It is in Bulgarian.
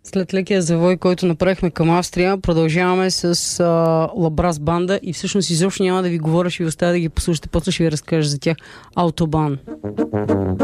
След лекия завой, който направихме към Австрия, продължаваме с Лабрас банда и всъщност изобщо няма да ви говоря, ще ви оставя да ги послушате, после ще ви разкажа за тях. Автобан.